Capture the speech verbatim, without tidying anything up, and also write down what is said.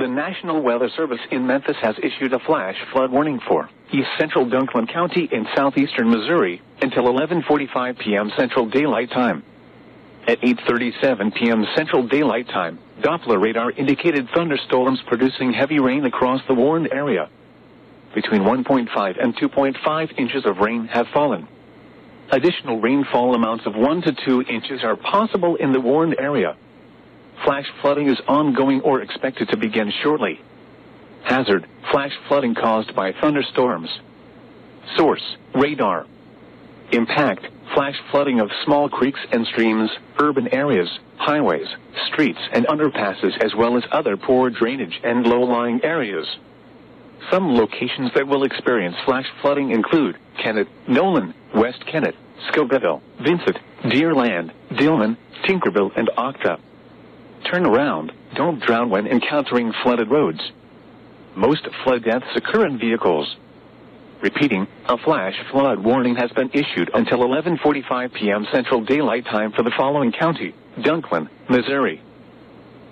The National Weather Service in Memphis has issued a flash flood warning for East Central Dunklin County in southeastern Missouri until eleven forty-five p m Central Daylight Time. At eight thirty-seven p m Central Daylight Time, Doppler radar indicated thunderstorms producing heavy rain across the warned area. Between one point five and two point five inches of rain have fallen. Additional rainfall amounts of one to two inches are possible in the warned area. Flash flooding is ongoing or expected to begin shortly. Hazard: flash flooding caused by thunderstorms. Source: radar. Impact: flash flooding of small creeks and streams, urban areas, highways, streets and underpasses, as well as other poor drainage and low-lying areas. Some locations that will experience flash flooding include Kennett, Nolan, West Kennett, Scobeville, Vincent, Deerland, Dillman, Tinkerville, and Octa. Turn around. Don't drown when encountering flooded roads. Most flood deaths occur in vehicles. Repeating, a flash flood warning has been issued until eleven forty-five p m Central Daylight Time for the following county: Dunklin, Missouri,